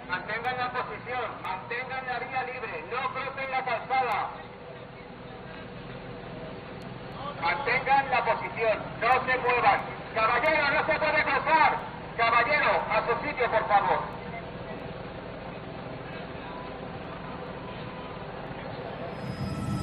Mantengan la posición, mantengan la vía libre, no crucen la calzada. Mantengan la posición, no se muevan. Caballero, no se puede cruzar. Caballero, a su sitio, por favor.